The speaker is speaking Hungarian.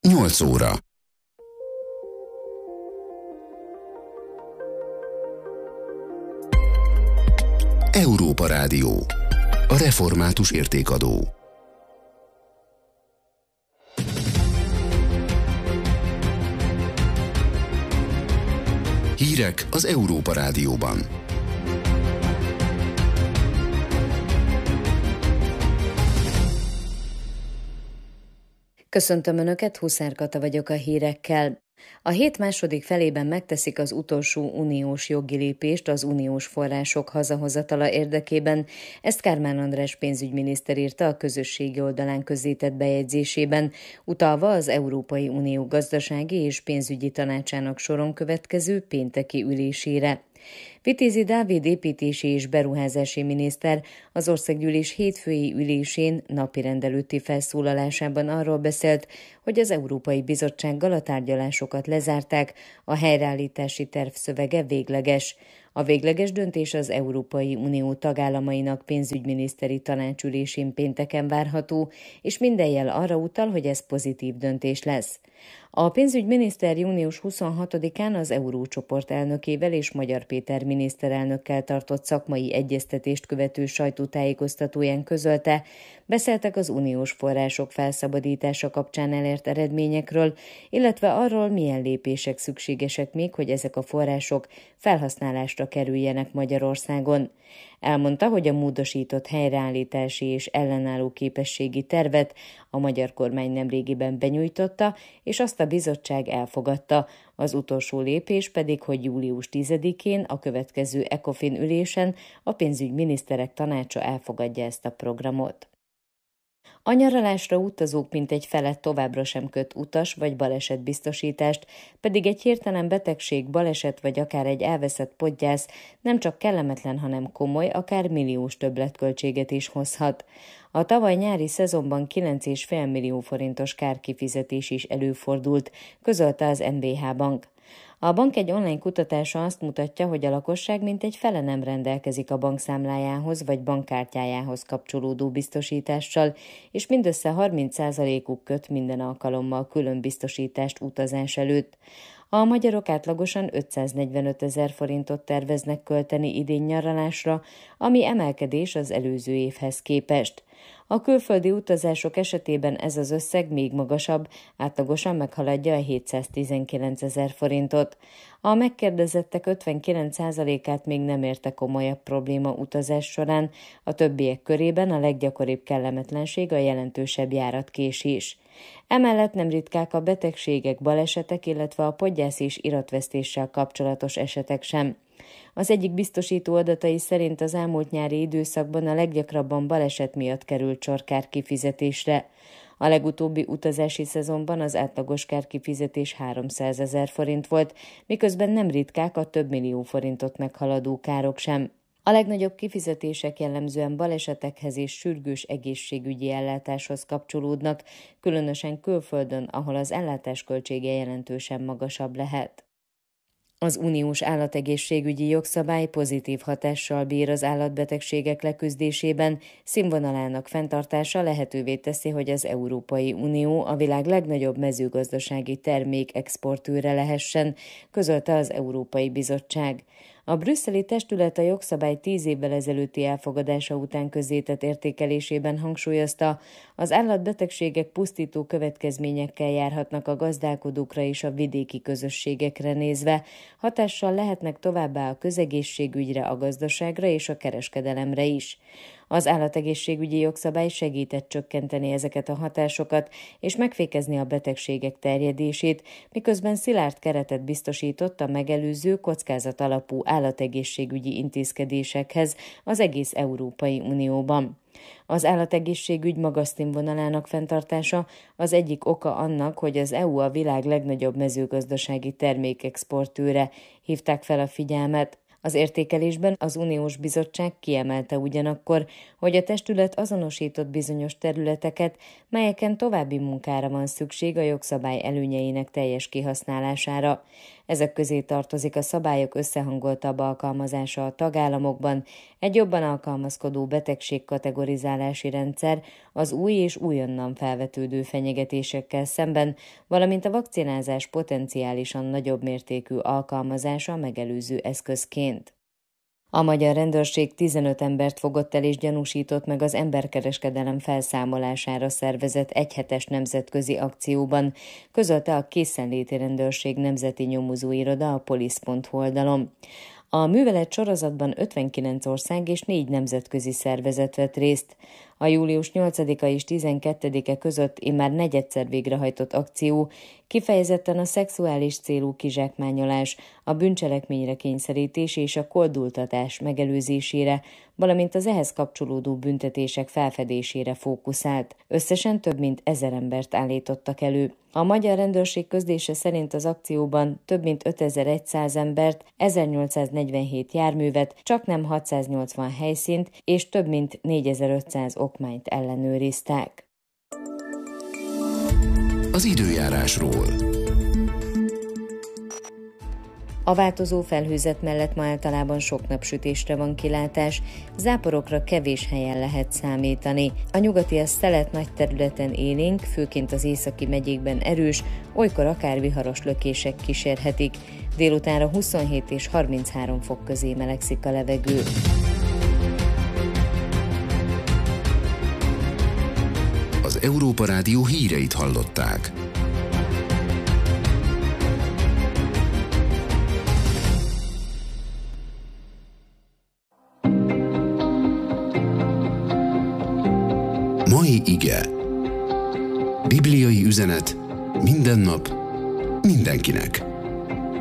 8 óra. Európa Rádió. A református értékadó. Hírek az Európa Rádióban. Köszöntöm Önöket, Huszár Kata vagyok a hírekkel. A hét második felében megteszik az utolsó uniós jogi lépést az uniós források hazahozatala érdekében. Ezt Kármán András pénzügyminiszter írta a közösségi oldalán közzétett bejegyzésében, utalva az Európai Unió gazdasági és pénzügyi tanácsának soron következő pénteki ülésére. Vitézi Dávid építési és beruházási miniszter az országgyűlés hétfői ülésén napirend előtti felszólalásában arról beszélt, hogy az Európai Bizottsággal a tárgyalásokat lezárták, a helyreállítási terv szövege végleges. A végleges döntés az Európai Unió tagállamainak pénzügyminiszteri tanácsülésén pénteken várható, és minden jel arra utal, hogy ez pozitív döntés lesz. A pénzügyminiszter június 26-án az Eurócsoport elnökével és Magyar Péter miniszterelnökkel tartott szakmai egyeztetést követő sajtótájékoztatóján közölte, beszéltek az uniós források felszabadítása kapcsán elért eredményekről, illetve arról, milyen lépések szükségesek még, hogy ezek a források felhasználásra kerüljenek Magyarországon. Elmondta, hogy a módosított helyreállítási és ellenálló képességi tervet a magyar kormány nemrégiben benyújtotta, és azt a bizottság elfogadta. Az utolsó lépés pedig, hogy július 10-én a következő ECOFIN ülésen a pénzügyminiszterek tanácsa elfogadja ezt a programot. A nyaralásra utazók mintegy fele továbbra sem köt utas vagy balesetbiztosítást, pedig egy hirtelen betegség, baleset vagy akár egy elveszett podgyász nem csak kellemetlen, hanem komoly, akár milliós többletköltséget is hozhat. A tavaly nyári szezonban 9,5 millió forintos kárkifizetés is előfordult, közölte az NBH Bank. A bank egy online kutatása azt mutatja, hogy a lakosság mintegy fele nem rendelkezik a bankszámlájához vagy bankkártyájához kapcsolódó biztosítással, és mindössze 30%-uk köt minden alkalommal külön biztosítást utazás előtt. A magyarok átlagosan 545 000 forintot terveznek költeni idén nyaralásra, ami emelkedés az előző évhez képest. A külföldi utazások esetében ez az összeg még magasabb, átlagosan meghaladja a 719 000 forintot. A megkérdezettek 59%-át még nem érte komolyabb probléma utazás során, a többiek körében a leggyakoribb kellemetlenség a jelentősebb járatkésés. Emellett nem ritkák a betegségek, balesetek, illetve a podgyász és iratvesztéssel kapcsolatos esetek sem. Az egyik biztosító adatai szerint az elmúlt nyári időszakban a leggyakrabban baleset miatt került sor kárkifizetésre. A legutóbbi utazási szezonban az átlagos kárkifizetés 300 000 forint volt, miközben nem ritkák a több millió forintot meghaladó károk sem. A legnagyobb kifizetések jellemzően balesetekhez és sürgős egészségügyi ellátáshoz kapcsolódnak, különösen külföldön, ahol az ellátás költsége jelentősen magasabb lehet. Az uniós állategészségügyi jogszabály pozitív hatással bír az állatbetegségek leküzdésében, színvonalának fenntartása lehetővé teszi, hogy az Európai Unió a világ legnagyobb mezőgazdasági termék exportőre lehessen, közölte az Európai Bizottság. A brüsszeli testület a jogszabály 10 évvel ezelőtti elfogadása után közzétett értékelésében hangsúlyozta, az állatbetegségek pusztító következményekkel járhatnak a gazdálkodókra és a vidéki közösségekre nézve, hatással lehetnek továbbá a közegészségügyre, a gazdaságra és a kereskedelemre is. Az állategészségügyi jogszabály segített csökkenteni ezeket a hatásokat és megfékezni a betegségek terjedését, miközben szilárd keretet biztosított a megelőző kockázat alapú állategészségügyi intézkedésekhez az egész Európai Unióban. Az állategészségügy magas színvonalának fenntartása az egyik oka annak, hogy az EU a világ legnagyobb mezőgazdasági termékexportőre, hívták fel a figyelmet. Az értékelésben az Uniós Bizottság kiemelte ugyanakkor, hogy a testület azonosított bizonyos területeket, melyeken további munkára van szükség a jogszabály előnyeinek teljes kihasználására. Ezek közé tartozik a szabályok összehangoltabb alkalmazása a tagállamokban, egy jobban alkalmazkodó betegségkategorizálási rendszer az új és újonnan felvetődő fenyegetésekkel szemben, valamint a vakcinázás potenciálisan nagyobb mértékű alkalmazása megelőző eszközként. A magyar rendőrség 15 embert fogott el és gyanúsított meg az emberkereskedelem felszámolására szervezett egyhetes nemzetközi akcióban, közölte a Készenléti Rendőrség Nemzeti Nyomozóiroda a polisz.hu oldalon. A művelet sorozatban 59 ország és 4 nemzetközi szervezet vett részt. A július 8-a és 12-e között immár negyedszer végrehajtott akció kifejezetten a szexuális célú kizsákmányolás, a bűncselekményre kényszerítés és a koldultatás megelőzésére, valamint az ehhez kapcsolódó büntetések felfedésére fókuszált. Összesen több mint 1000 embert állítottak elő. A magyar rendőrség közlése szerint az akcióban több mint 5100 embert, 1847 járművet, csaknem 680 helyszínt és több mint 4500 okmányt ellenőriztek. Az időjárásról. A változó felhőzet mellett ma általában sok napsütésre van kilátás, záporokra kevés helyen lehet számítani. A nyugatias szelet nagy területen élénk, főként az északi megyékben erős, olykor akár viharos lökések kísérhetik. Délutánra 27 és 33 fok közé melegszik a levegő. Az Európa Rádió híreit hallották. Mai ige. Bibliai üzenet minden nap, mindenkinek.